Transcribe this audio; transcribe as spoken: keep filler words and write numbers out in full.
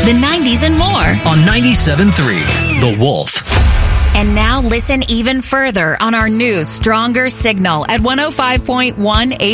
the nineties, and more. On ninety-seven point three, The Wolf. And now listen even further on our new, stronger signal at one oh five point one